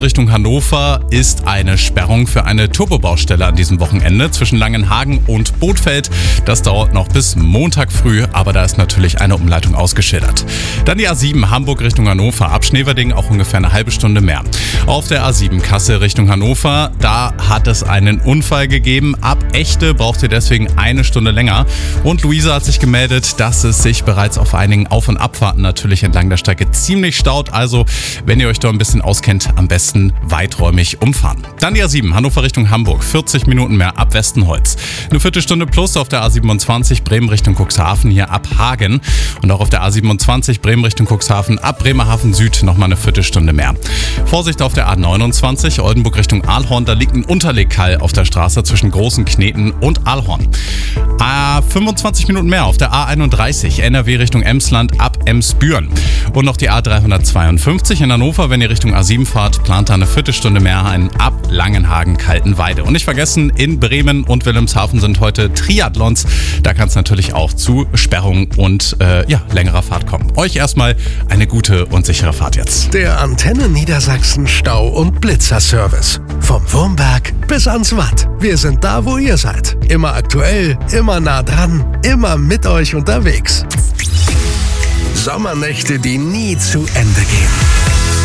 Richtung Hannover ist eine Sperrung für eine Turbobaustelle an diesem Wochenende zwischen Langenhagen und Bothfeld. Das dauert noch bis Montag früh, aber da ist natürlich eine Umleitung ausgeschildert. Dann die A7 Hamburg Richtung Hannover, ab Schneverding auch ungefähr eine halbe Stunde mehr. Auf der A7 Kassel Richtung Hannover, da hat es einen Unfall gegeben. Ab Echte braucht ihr deswegen eine Stunde länger. Und Luisa hat sich gemeldet, dass es sich bereits auf einigen Auf- und Abfahrten natürlich entlang der Strecke ziemlich staut. Also, wenn ihr euch da ein bisschen auskennt, am besten weiträumig umfahren. Dann die A7 Hannover Richtung Hamburg, 40 Minuten mehr ab Westenholz. Eine Viertelstunde plus auf der A27 Bremen Richtung Cuxhaven hier ab Hagen. Und auch auf der A27 Bremen Richtung Cuxhaven ab Bremerhaven Süd nochmal eine Viertelstunde mehr. Vorsicht auf der A29 Oldenburg Richtung Aalhorn, da liegt ein Unterlegkall auf der Straße zwischen Großen Kneten und Aalhorn. 25 Minuten mehr auf der A31 NRW Richtung Emsland ab Emsbüren. Und noch die A352 in Hannover, wenn ihr Richtung A7 fahrt, plant da eine Viertelstunde mehr ein ab Langenhagen-Kaltenweide. Und nicht vergessen, in Bremen und Wilhelmshaven sind heute Triathlons. Da kann es natürlich auch zu Sperrungen und längerer Fahrt kommen. Euch erstmal eine gute und sichere Fahrt jetzt. Der Antenne Niedersachsen Stau- und Blitzerservice. Vom Wurmberg bis ans Watt. Wir sind da, wo ihr seid. Immer aktuell, immer nah dran, immer mit euch unterwegs. Sommernächte, die nie zu Ende gehen.